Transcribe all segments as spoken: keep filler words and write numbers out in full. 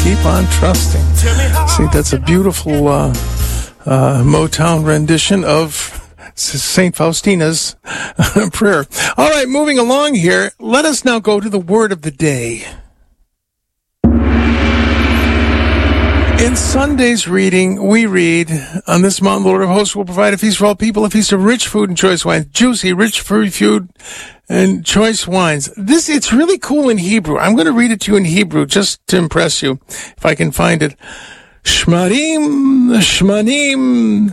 keep on trusting. See, that's a beautiful uh, uh, Motown rendition of Saint Faustina's prayer. All right, moving along here, let us now go to the word of the day. In Sunday's reading, we read, on this mountain, the Lord of hosts will provide a feast for all people, a feast of rich food and choice wines, juicy, rich food and choice wines. This, it's really cool in Hebrew. I'm going to read it to you in Hebrew just to impress you, if I can find it. Shmanim, shmanim,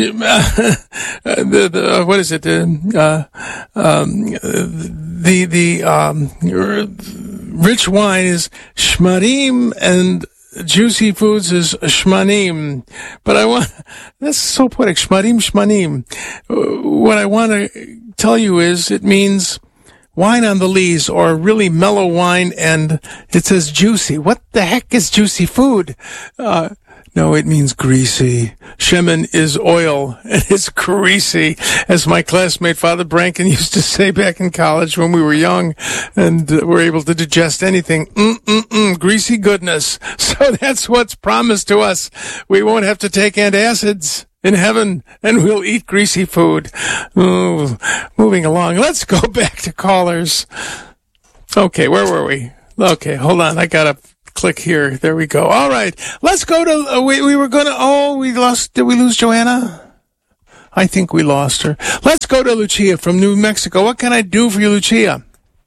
the, the, what is it? Uh, um, the, the, um, rich wine is shmanim and juicy foods is shmanim. But I want, that's so poetic. Shmanim, shmanim. What I want to tell you is it means wine on the lees, or really mellow wine, and it says juicy. What the heck is juicy food? Uh, no, it means greasy. Shemen is oil, and it's greasy, as my classmate Father Branken used to say back in college when we were young and uh, were able to digest anything. Mm-mm-mm, greasy goodness. So that's what's promised to us. We won't have to take antacids in heaven, and we'll eat greasy food. Oh, moving along. Let's go back to callers. Okay, where were we? Okay, hold on. I got to click here. There we go. All right. Let's go to, uh, we, we were going to, oh, we lost, did we lose Joanna? I think we lost her. Let's go to Lucia from New Mexico. What can I do for you, Lucia?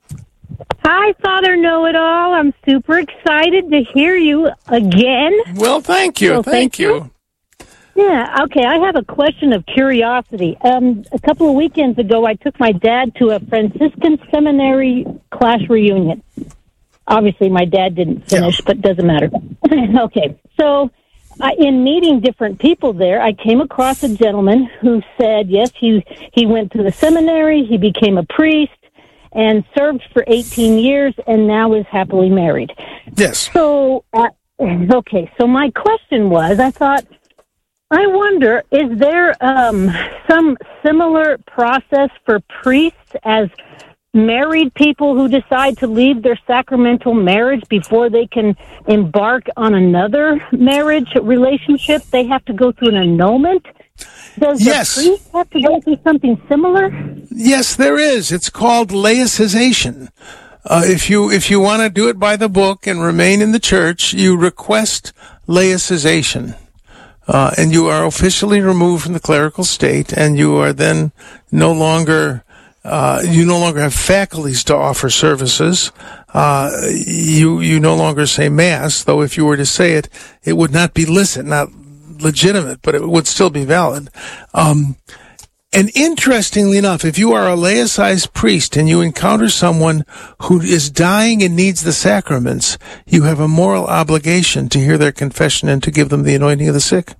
Hi, Father Know-It-All. I'm super excited to hear you again. Well, thank you. So thank, thank you. you. Yeah, okay, I have a question of curiosity. Um, a couple of weekends ago, I took my dad to a Franciscan seminary class reunion. Obviously, my dad didn't finish, yeah. But doesn't matter. Okay, so uh, in meeting different people there, I came across a gentleman who said, yes, he, he went to the seminary, he became a priest, and served for eighteen years, and now is happily married. Yes. So, uh, okay, so my question was, I thought, I wonder, is there um, some similar process for priests as married people who decide to leave their sacramental marriage before they can embark on another marriage relationship? They have to go through an annulment? Does yes. the priest have to go through something similar? Yes, there is. It's called laicization. Uh, if you if you want to do it by the book and remain in the church, you request laicization. Uh, and you are officially removed from the clerical state, and you are then no longer, uh, you no longer have faculties to offer services. Uh, you, you no longer say Mass, though if you were to say it, it would not be licit, not legitimate, but it would still be valid. Um, and interestingly enough, if you are a laicized priest and you encounter someone who is dying and needs the sacraments, you have a moral obligation to hear their confession and to give them the anointing of the sick.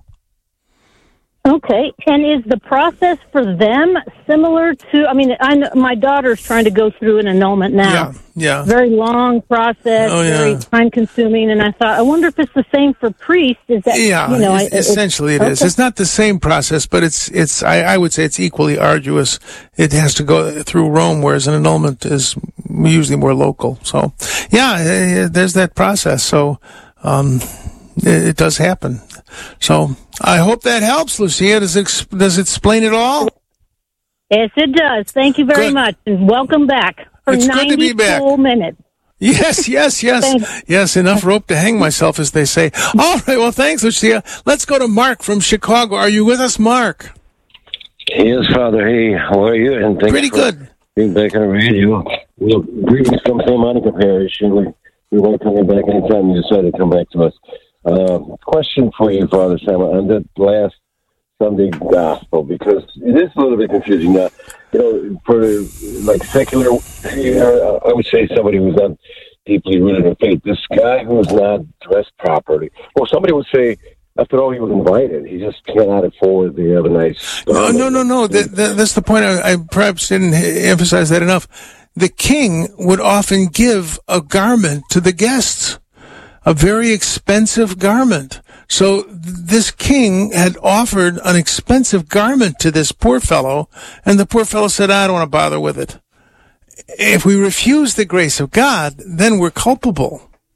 Okay, and is the process for them similar to, I mean, I know my daughter's trying to go through an annulment now. Yeah, yeah. Very long process, oh, yeah. very time-consuming, and I thought, I wonder if it's the same for priests. Is that, yeah, you know, it, essentially it, it is. Okay. It's not the same process, but it's, it's. I, I would say it's equally arduous. It has to go through Rome, whereas an annulment is usually more local. So, yeah, there's that process. So, um, it, it does happen. So I hope that helps, Lucia. Does it, does it explain it all? Yes, it does. Thank you very good. much, and welcome back for it's ninety good to be back. Full minutes. Yes, yes, yes. Yes, enough rope to hang myself, as they say. All right, well, thanks, Lucia. Let's go to Mark from Chicago. Are you with us, Mark? Yes, Father. Hey, how are you? And thanks Pretty for good. being back on the radio. Well, greetings from Saint Monica Parish. We, we want to come back anytime you decide to come back to us. Uh, question for you, Father Sam, on that last Sunday gospel, because it is a little bit confusing. Uh, you know, for like secular, uh, I would say somebody who's not deeply rooted in faith. This guy who is not dressed properly. Well, somebody would say, after all, he was invited. He just cannot afford to have a nice. No, no, no, no. That, that, that's the point. I, I perhaps didn't emphasize that enough. The king would often give a garment to the guests. A very expensive garment. So this king had offered an expensive garment to this poor fellow, and the poor fellow said, I don't want to bother with it. If we refuse the grace of God, then we're culpable.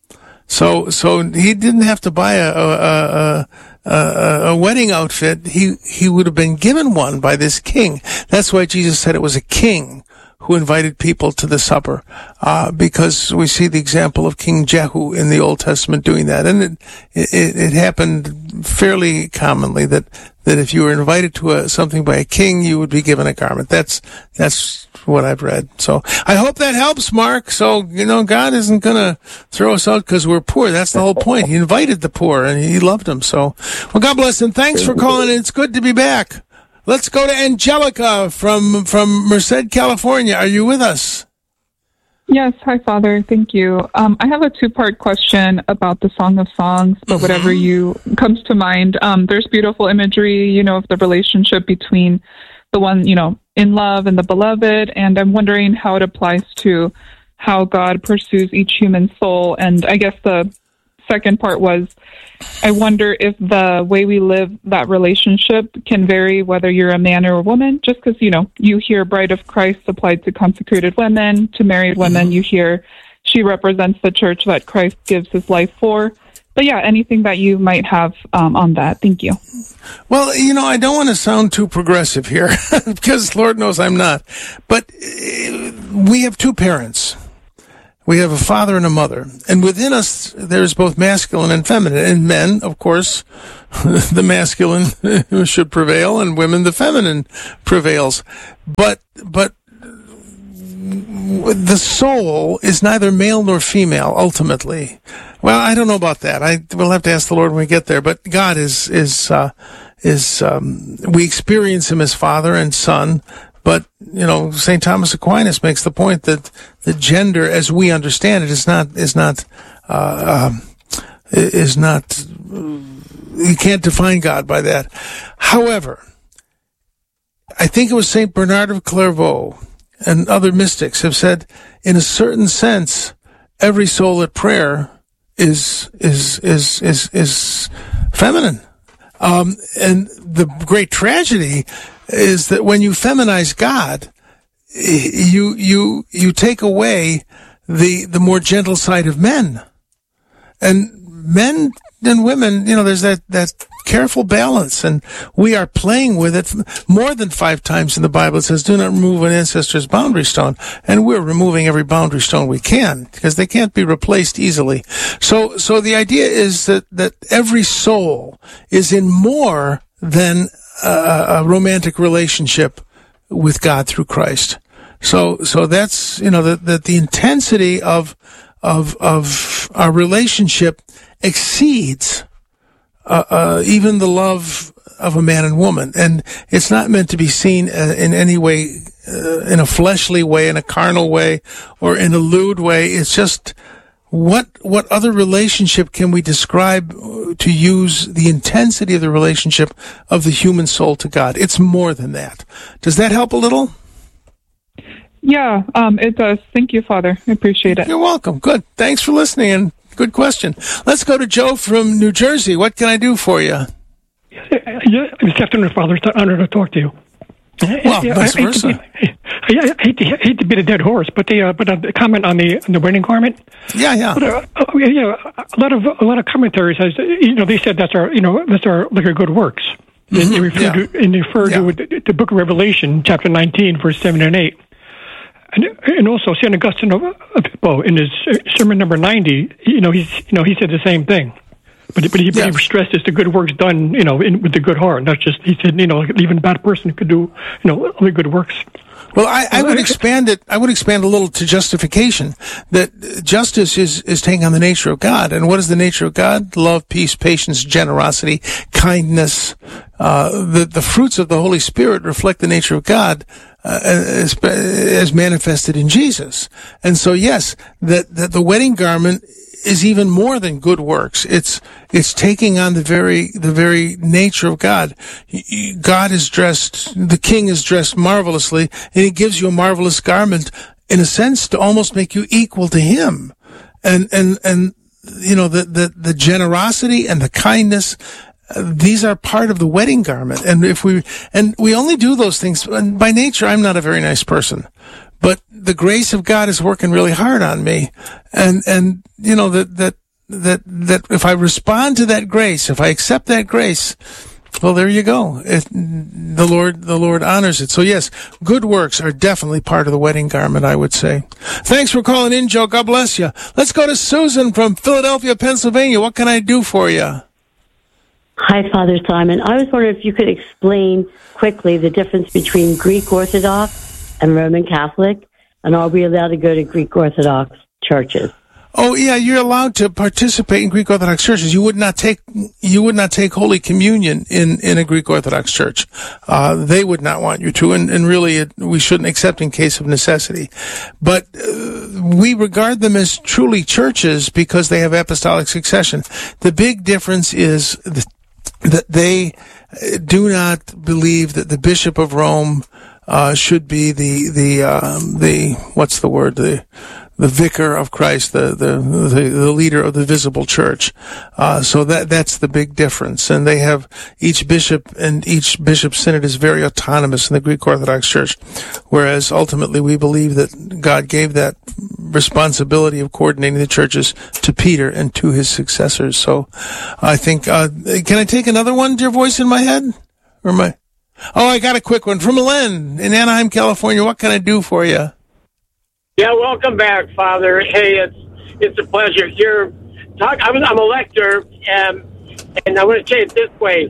So, so he didn't have to buy a, a, a, a, a wedding outfit. He, he would have been given one by this king. That's why Jesus said it was a king who invited people to the supper, uh, because we see the example of King Jehu in the Old Testament doing that. And it, it, it happened fairly commonly that, that if you were invited to a, something by a king, you would be given a garment. That's, that's what I've read. So I hope that helps, Mark. So, you know, God isn't going to throw us out because we're poor. That's the whole point. He invited the poor and he loved them. So, well, God bless and thanks for calling. It's good to be back. Let's go to Angelica from, from Merced, California. Are you with us? Yes. Hi, Father. Thank you. Um, I have a two-part question about the Song of Songs, but mm-hmm. whatever you comes to mind. Um, there's beautiful imagery, you know, of the relationship between the one, you know, in love and the beloved. And I'm wondering how it applies to how God pursues each human soul. And I guess the second part was, I wonder if the way we live that relationship can vary whether you're a man or a woman, just because, you know, you hear Bride of Christ applied to consecrated women, to married women, you hear she represents the church that Christ gives his life for. But yeah, anything that you might have um, on that. Thank you. Well, you know, I don't want to sound too progressive here because Lord knows I'm not. But uh, we have two parents. We have a father and a mother. And within us, there's both masculine and feminine. And men, of course, the masculine should prevail, and women, the feminine prevails. But, but the soul is neither male nor female, ultimately. Well, I don't know about that. I will have to ask the Lord when we get there. But God is, is, uh, is, um, we experience him as Father and Son. But, you know, Saint Thomas Aquinas makes the point that the gender, as we understand it, is not, is not, uh, um, is not, you can't define God by that. However, I think it was Saint Bernard of Clairvaux and other mystics have said, in a certain sense, every soul at prayer is, is, is, is, is feminine. Um, and the great tragedy is that when you feminize God, you, you, you take away the, the more gentle side of men. And men and women, you know, there's that, that careful balance, and we are playing with it more than five times in the Bible. It says, do not remove an ancestor's boundary stone. And we're removing every boundary stone we can, because they can't be replaced easily. So, so the idea is that, that every soul is in more than a, a romantic relationship with God through Christ. So, so that's, you know, that, that the intensity of, of, of our relationship exceeds uh, uh, even the love of a man and woman. And it's not meant to be seen uh, in any way, uh, in a fleshly way, in a carnal way, or in a lewd way. It's just, what, what other relationship can we describe to use the intensity of the relationship of the human soul to God? It's more than that. Does that help a little? Yeah, um, it does. Thank you, Father. I appreciate it. You're welcome. Good. Thanks for listening, and good question. Let's go to Joe from New Jersey. What can I do for you? Yeah, this afternoon, Father. It's an honor to talk to you. Well, yeah, vice I, versa. I, I, I, hate to, I hate to beat a dead horse, but the uh, but uh, the comment on the on the wedding garment. Yeah, yeah. But, uh, uh, yeah, a lot of a lot of commentaries has, you know, they said that's our, you know, that's our like our good works. Mm-hmm. And they refer yeah. to and they refer yeah. to the Book of Revelation, chapter nineteen, verse seven and eight. And, and also Saint Augustine of Hippo in his sermon number ninety, you know, he's you know he said the same thing, but but he, yeah. but he stresses the good works done, you know, in, with the good heart. Not just, he said, you know, even a bad person could do, you know, only good works. Well, I, I would expand it. I would expand a little to justification. That justice is is taking on the nature of God. And what is the nature of God? Love, peace, patience, generosity, kindness. Uh, the the fruits of the Holy Spirit reflect the nature of God, uh, as, as manifested in Jesus. And so, yes, that that the wedding garment is even more than good works. It's it's taking on the very the very nature of God. God is dressed, the King is dressed marvelously, and He gives you a marvelous garment, in a sense, to almost make you equal to Him. And and and you know, the the, the generosity and the kindness, uh, these are part of the wedding garment. And if we and we only do those things, and by nature, I'm not a very nice person. But the grace of God is working really hard on me. And, and, you know, that, that that, that if I respond to that grace, if I accept that grace, well, there you go. It, the Lord, the Lord honors it. So yes, good works are definitely part of the wedding garment, I would say. Thanks for calling in, Joe. God bless you. Let's go to Susan from Philadelphia, Pennsylvania. What can I do for you? Hi, Father Simon. I was wondering if you could explain quickly the difference between Greek Orthodox and Roman Catholic, and are we allowed to go to Greek Orthodox churches? Oh yeah, you're allowed to participate in Greek Orthodox churches. You would not take you would not take Holy Communion in, in a Greek Orthodox church. Uh, they would not want you to, and, and really it, we shouldn't accept in case of necessity. But uh, we regard them as truly churches because they have apostolic succession. The big difference is that, that they do not believe that the Bishop of Rome uh, should be the the um, the what's the word the the vicar of Christ, the, the, the, the leader of the visible church. Uh, so that, that's the big difference. And they have, each bishop and each bishop's synod is very autonomous in the Greek Orthodox Church. Whereas ultimately we believe that God gave that responsibility of coordinating the churches to Peter and to his successors. So I think, uh, can I take another one, dear voice in my head? Or my, oh, I got a quick one from Len in Anaheim, California. What can I do for you? Yeah, welcome back, Father. Hey, it's it's a pleasure. You're talk. I'm, I'm a lector, um, and I want to say it this way: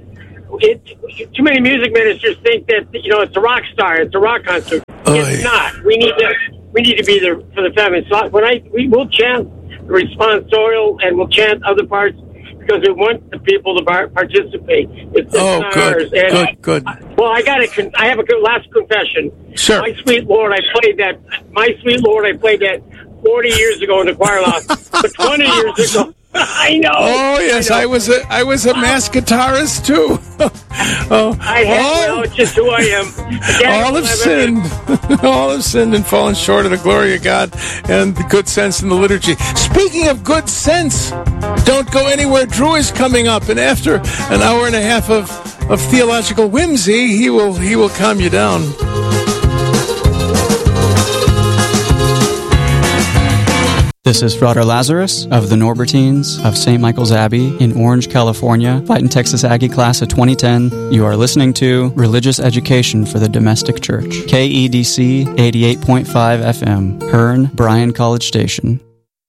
it, too many music ministers think that you know it's a rock star, it's a rock concert. Oh, it's yeah. not. We need to we need to be there for the family. So when I we will chant the responsorial and we'll chant other parts because we want the people to bar- participate. It's oh, good, and, good, good. Uh, well, I got to. I have a good last confession. Sure. My Sweet Lord, I played that. My Sweet Lord, I played that forty years ago in the choir loft. But twenty years ago, I know. Oh yes, I, I was a I was a mass guitarist too. oh, I had. All, well, it's just who I am. Again, all have sinned. all have sinned and fallen short of the glory of God and the good sense in the liturgy. Speaking of good sense, don't go anywhere. Drew is coming up, and after an hour and a half of, of theological whimsy, he will he will calm you down. This is Frater Lazarus of the Norbertines of Saint Michael's Abbey in Orange, California, Fighting Texas Aggie Class of twenty ten. You are listening to Religious Education for the Domestic Church, K E D C eighty-eight point five F M, Hearn, Bryan College Station.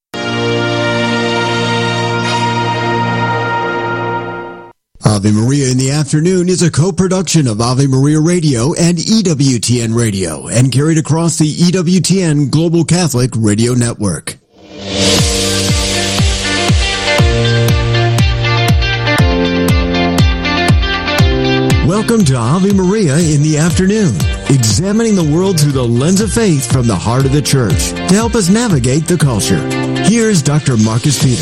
Ave Maria in the Afternoon is a co-production of Ave Maria Radio and E W T N Radio and carried across the E W T N Global Catholic Radio Network. Welcome to Ave Maria in the Afternoon, examining the world through the lens of faith from the heart of the Church to help us navigate the culture. Here's Doctor Marcus Peter.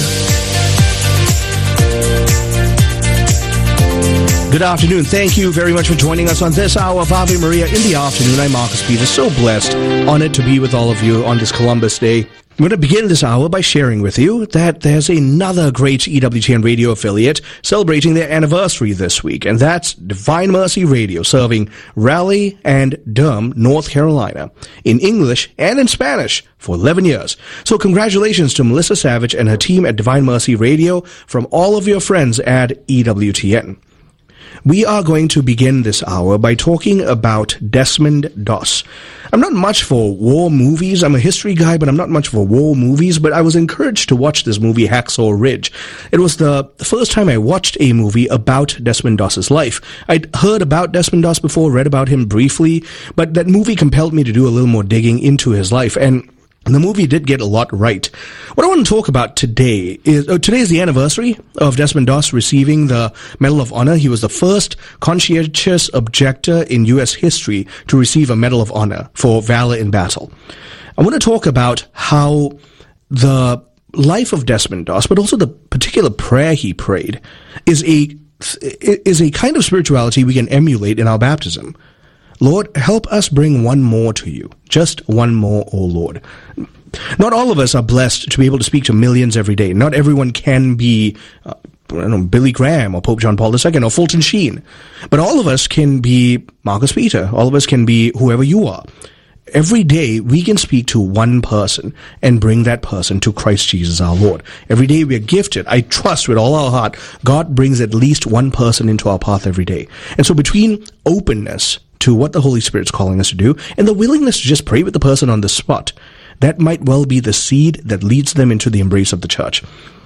Good afternoon. Thank you very much for joining us on this hour of Ave Maria in the Afternoon. I'm Marcus Peter, so blessed, honored to be with all of you on this Columbus Day. I'm going to begin this hour by sharing with you that there's another great E W T N radio affiliate celebrating their anniversary this week, and that's Divine Mercy Radio, serving Raleigh and Durham, North Carolina, in English and in Spanish for eleven years. So congratulations to Melissa Savage and her team at Divine Mercy Radio from all of your friends at E W T N. We are going to begin this hour by talking about Desmond Doss. I'm not much for war movies. I'm a history guy, but I'm not much for war movies. But I was encouraged to watch this movie, Hacksaw Ridge. It was the first time I watched a movie about Desmond Doss's life. I'd heard about Desmond Doss before, read about him briefly, but that movie compelled me to do a little more digging into his life. And the movie did get a lot right. What I want to talk about today is, oh, today is the anniversary of Desmond Doss receiving the Medal of Honor. He was the first conscientious objector in U S history to receive a Medal of Honor for valor in battle. I want to talk about how the life of Desmond Doss, but also the particular prayer he prayed, is a, is a kind of spirituality we can emulate in our baptism. Lord, help us bring one more to you. Just one more, O Lord. Not all of us are blessed to be able to speak to millions every day. Not everyone can be uh, I don't know, Billy Graham or Pope John Paul the Second or Fulton Sheen. But all of us can be Marcus Peter. All of us can be whoever you are. every day we can speak to one person and bring that person to Christ Jesus our Lord. Every day we are gifted. I trust with all our heart, God brings at least one person into our path every day. And so between openness to what the Holy Spirit's calling us to do and the willingness to just pray with the person on the spot, that might well be the seed that leads them into the embrace of the church.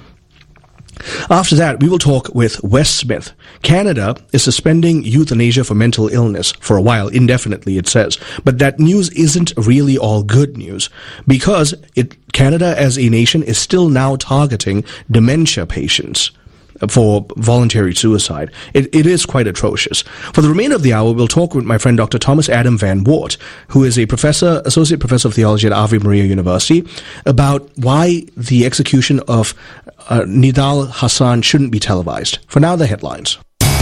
After that, we will talk with Wes Smith. Canada is suspending euthanasia for mental illness for a while, indefinitely it says. But that news isn't really all good news, because it, Canada as a nation is still now targeting dementia patients for voluntary suicide. It, it is quite atrocious. For the remainder of the hour, we'll talk with my friend Doctor Thomas Adam Van Wart, who is a professor, associate professor of theology at Ave Maria University, about why the execution of uh, Nidal Hassan shouldn't be televised. For now, the headlines.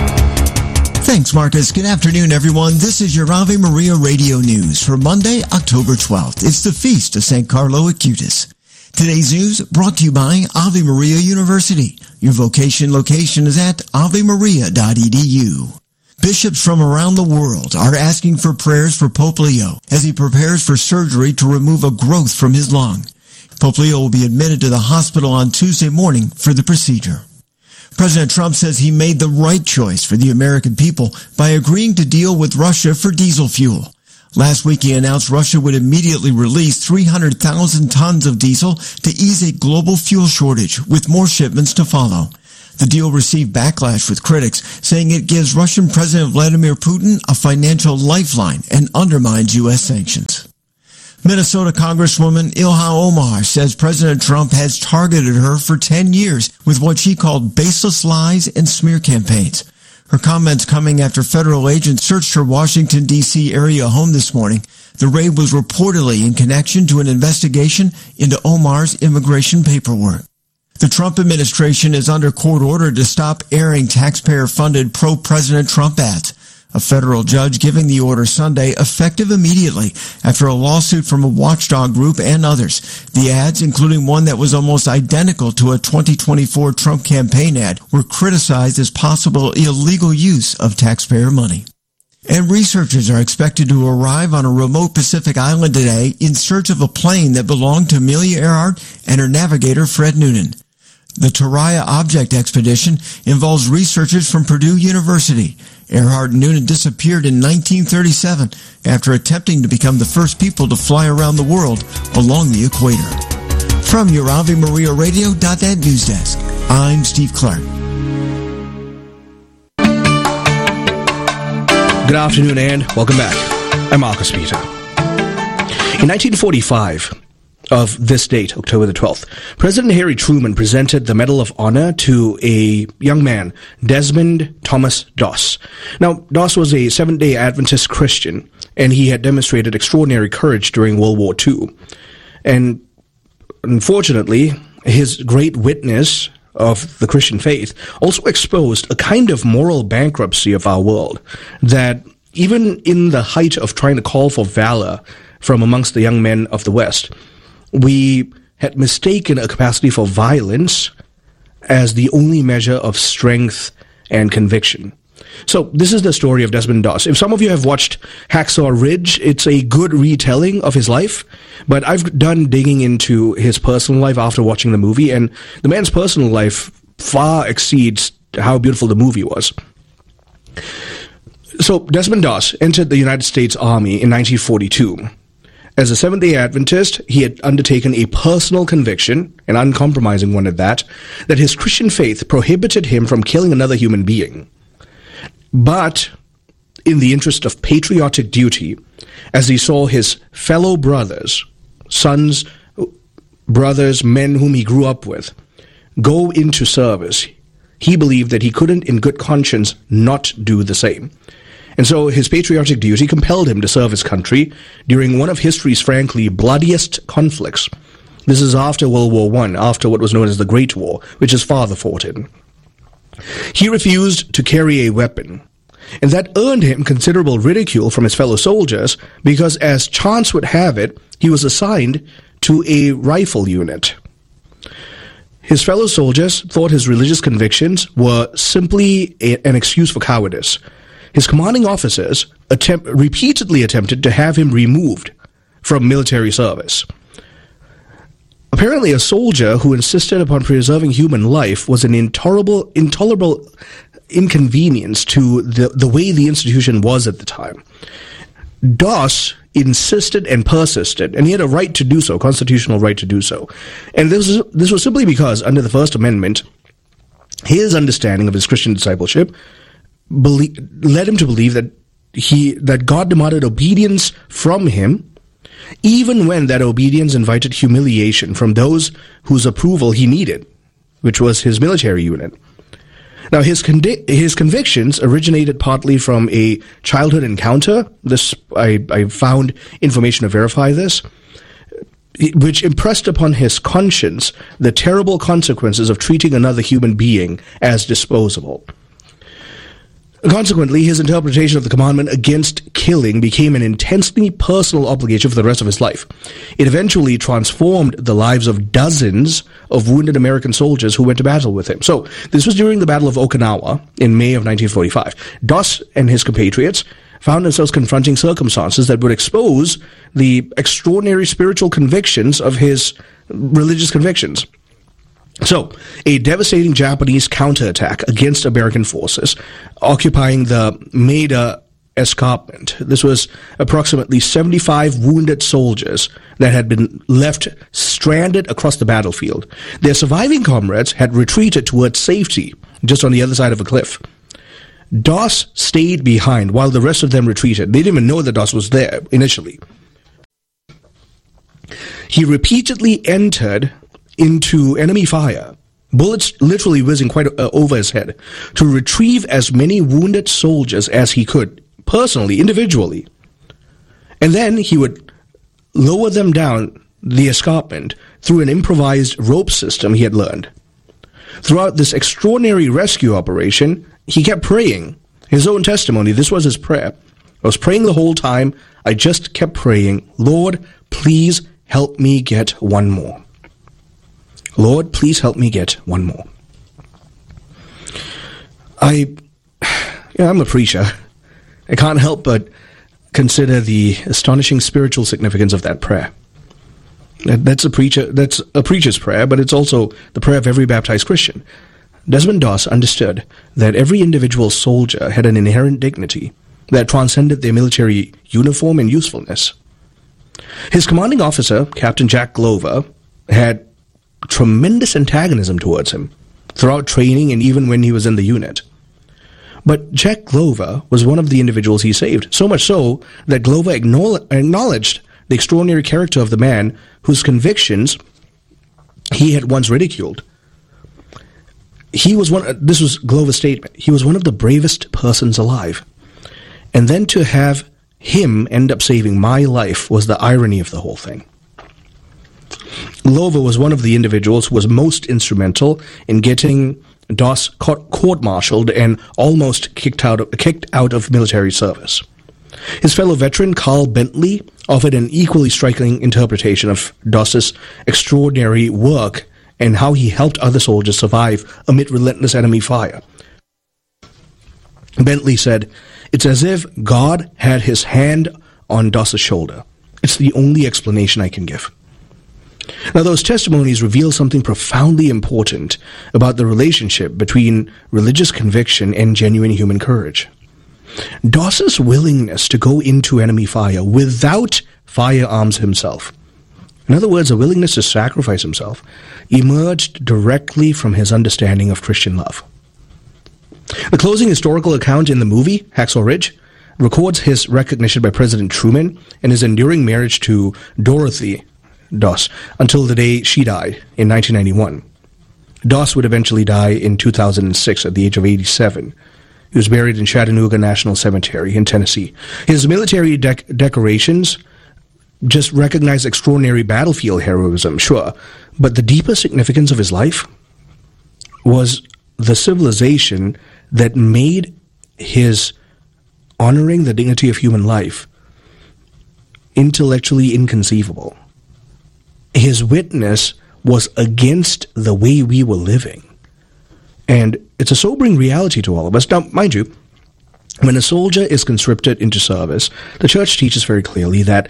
Thanks, Marcus. Good afternoon, everyone. This is your Ave Maria Radio News for Monday, October twelfth. It's the feast of Saint Carlo Acutis. Today's news brought to you by Ave Maria University. Your vocation location is at ave maria dot e d u. Bishops from around the world are asking for prayers for Pope Leo as he prepares for surgery to remove a growth from his lung. Pope Leo will be admitted to the hospital on Tuesday morning for the procedure. President Trump says he made the right choice for the American people by agreeing to deal with Russia for diesel fuel. Last week, he announced Russia would immediately release three hundred thousand tons of diesel to ease a global fuel shortage, with more shipments to follow. The deal received backlash with critics, saying it gives Russian President Vladimir Putin a financial lifeline and undermines U S sanctions. Minnesota Congresswoman Ilhan Omar says President Trump has targeted her for ten years with what she called baseless lies and smear campaigns. Her comments coming after federal agents searched her Washington, D C area home this morning. The raid was reportedly in connection to an investigation into Omar's immigration paperwork. The Trump administration is under court order to stop airing taxpayer-funded pro-President Trump ads. A federal judge giving the order Sunday, effective immediately after a lawsuit from a watchdog group and others. The ads, including one that was almost identical to a twenty twenty-four Trump campaign ad, were criticized as possible illegal use of taxpayer money. And researchers are expected to arrive on a remote Pacific island today in search of a plane that belonged to Amelia Earhart and her navigator Fred Noonan. The Taraya Object Expedition involves researchers from Purdue University. Earhart and Noonan disappeared in nineteen thirty-seven after attempting to become the first people to fly around the world along the equator. From your Ave Maria Radio dot net news desk, I'm Steve Clark. Good afternoon and welcome back. I'm Marcus Peter. In nineteen forty-five, of this date, October the twelfth, President Harry Truman presented the Medal of Honor to a young man, Desmond Thomas Doss. Now, Doss was a Seventh-day Adventist Christian, and he had demonstrated extraordinary courage during World War Two. And unfortunately, his great witness of the Christian faith also exposed a kind of moral bankruptcy of our world, that even in the height of trying to call for valor from amongst the young men of the West, we had mistaken a capacity for violence as the only measure of strength and conviction. So this is the story of Desmond Doss. If some of you have watched Hacksaw Ridge, it's a good retelling of his life, but I've done digging into his personal life after watching the movie, and the man's personal life far exceeds how beautiful the movie was. So Desmond Doss entered the United States Army in nineteen forty-two. As a Seventh-day Adventist, he had undertaken a personal conviction, an uncompromising one at that, that his Christian faith prohibited him from killing another human being. But in the interest of patriotic duty, as he saw his fellow brothers, sons, brothers, men whom he grew up with, go into service, he believed that he couldn't in good conscience not do the same. And so his patriotic duty compelled him to serve his country during one of history's frankly bloodiest conflicts. This is after World War One, after what was known as the Great War, which his father fought in. He refused to carry a weapon, and that earned him considerable ridicule from his fellow soldiers because, as chance would have it, he was assigned to a rifle unit. His fellow soldiers thought his religious convictions were simply a, an excuse for cowardice. His commanding officers attempt, repeatedly attempted to have him removed, from military service. Apparently, a soldier who insisted upon preserving human life was an intolerable, intolerable inconvenience to the, the way the institution was at the time. Doss insisted and persisted, and he had a right to do so, constitutional right to do so. And this was, this was simply because, under the First Amendment, his understanding of his Christian discipleship believe, led him to believe that he that God demanded obedience from him, even when that obedience invited humiliation from those whose approval he needed, which was his military unit. Now, his condi- his convictions originated partly from a childhood encounter. This I, I found information to verify this, which impressed upon his conscience the terrible consequences of treating another human being as disposable. Consequently, his interpretation of the commandment against killing became an intensely personal obligation for the rest of his life. It eventually transformed the lives of dozens of wounded American soldiers who went to battle with him. So, this was during the Battle of Okinawa in May of nineteen forty-five. Doss and his compatriots found themselves confronting circumstances that would expose the extraordinary spiritual convictions of his religious convictions. So, a devastating Japanese counterattack against American forces occupying the Maeda Escarpment. This was approximately seventy-five wounded soldiers that had been left stranded across the battlefield. Their surviving comrades had retreated towards safety, just on the other side of a cliff. Doss stayed behind while the rest of them retreated. They didn't even know that Doss was there initially. He repeatedly entered into enemy fire, bullets literally whizzing quite uh, over his head, to retrieve as many wounded soldiers as he could, personally, individually. And then he would lower them down the escarpment through an improvised rope system he had learned. Throughout this extraordinary rescue operation, he kept praying. His own testimony, this was his prayer. I was praying the whole time. I just kept praying, Lord, please help me get one more. Lord, please help me get one more. I, yeah, I'm a preacher. I can't help but consider the astonishing spiritual significance of that prayer. That's a preacher. That's a preacher's prayer, but it's also the prayer of every baptized Christian. Desmond Doss understood that every individual soldier had an inherent dignity that transcended their military uniform and usefulness. His commanding officer, Captain Jack Glover, had tremendous antagonism towards him throughout training and even when he was in the unit. But Jack Glover was one of the individuals he saved, so much so that Glover acknowledged the extraordinary character of the man whose convictions he had once ridiculed. He was one, this was Glover's statement, he was one of the bravest persons alive. And then to have him end up saving my life was the irony of the whole thing. Glover was one of the individuals who was most instrumental in getting Doss court-martialed and almost kicked out of, kicked out of military service. His fellow veteran, Carl Bentley, offered an equally striking interpretation of Doss's extraordinary work and how he helped other soldiers survive amid relentless enemy fire. Bentley said, "It's as if God had his hand on Doss's shoulder. It's the only explanation I can give." Now, those testimonies reveal something profoundly important about the relationship between religious conviction and genuine human courage. Doss's willingness to go into enemy fire without firearms himself, in other words, a willingness to sacrifice himself, emerged directly from his understanding of Christian love. The closing historical account in the movie, Hacksaw Ridge, records his recognition by President Truman and his enduring marriage to Dorothy Doss until the day she died in nineteen ninety-one. Doss would eventually die in two thousand six at the age of eighty-seven. He was buried in Chattanooga National Cemetery in Tennessee. His military dec- decorations just recognize extraordinary battlefield heroism, sure, but the deeper significance of his life was the civilization that made his honoring the dignity of human life intellectually inconceivable. His witness was against the way we were living. And it's a sobering reality to all of us. Now, mind you, when a soldier is conscripted into service, the church teaches very clearly that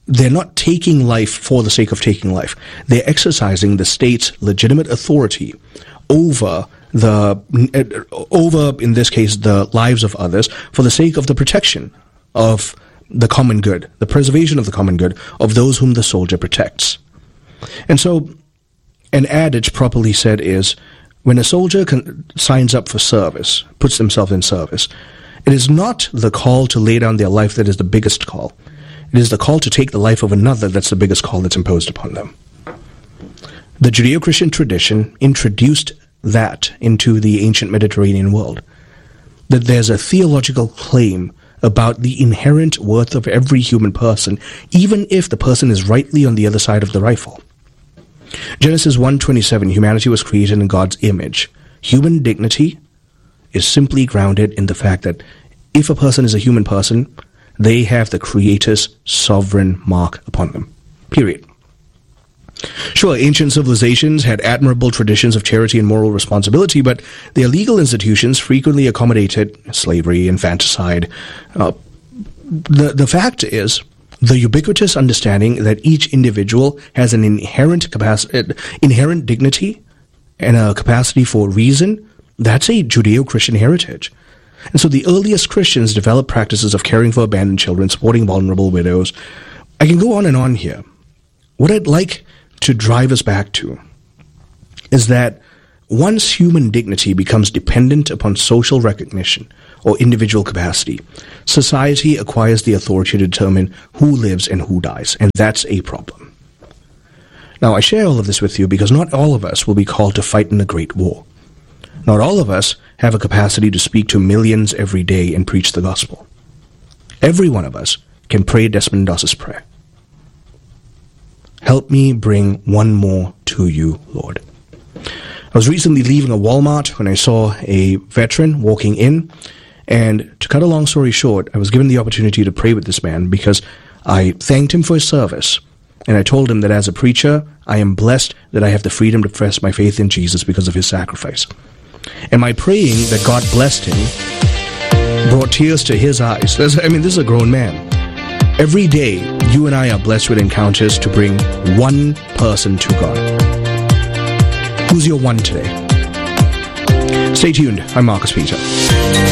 they're not taking life for the sake of taking life. They're exercising the state's legitimate authority over the, over, in this case, the lives of others for the sake of the protection of the common good, the preservation of the common good of those whom the soldier protects. And so, an adage properly said is, when a soldier con- signs up for service, puts themselves in service, it is not the call to lay down their life that is the biggest call. It is the call to take the life of another that's the biggest call that's imposed upon them. The Judeo-Christian tradition introduced that into the ancient Mediterranean world, that there's a theological claim about the inherent worth of every human person, even if the person is rightly on the other side of the rifle. Genesis one twenty-seven, humanity was created in God's image. Human dignity is simply grounded in the fact that if a person is a human person, they have the Creator's sovereign mark upon them. Period. Sure, ancient civilizations had admirable traditions of charity and moral responsibility, but their legal institutions frequently accommodated slavery, infanticide. Uh, the, the fact is, the ubiquitous understanding that each individual has an inherent capacity, inherent dignity and a capacity for reason, that's a Judeo-Christian heritage. And so the earliest Christians developed practices of caring for abandoned children, supporting vulnerable widows. I can go on and on here. What I'd like to drive us back to is that once human dignity becomes dependent upon social recognition or individual capacity, society acquires the authority to determine who lives and who dies, and that's a problem. Now, I share all of this with you because not all of us will be called to fight in a great war. Not all of us have a capacity to speak to millions every day and preach the gospel. Every one of us can pray Desmond Doss's prayer. Help me bring one more to you, Lord. I was recently leaving a Walmart when I saw a veteran walking in, and to cut a long story short, I was given the opportunity to pray with this man because I thanked him for his service, and I told him that as a preacher, I am blessed that I have the freedom to profess my faith in Jesus because of his sacrifice. And my praying that God blessed him brought tears to his eyes. I mean, this is a grown man. Every day, you and I are blessed with encounters to bring one person to God. Who's your one today? Stay tuned. I'm Marcus Peter.